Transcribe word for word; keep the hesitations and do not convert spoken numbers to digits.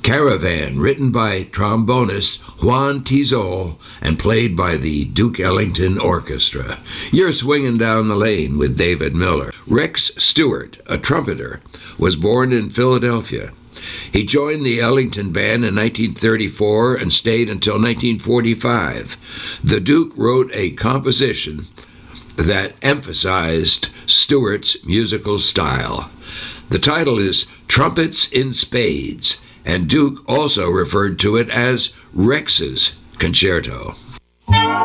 Caravan, written by trombonist Juan Tizol and played by the Duke Ellington Orchestra. You're swinging down the lane with David Miller. Rex Stewart, a trumpeter, was born in Philadelphia. He joined the Ellington Band in nineteen thirty-four and stayed until nineteen forty-five. The Duke wrote a composition that emphasized Stewart's musical style. The title is Trumpets in Spades, and Duke also referred to it as Rex's Concerto.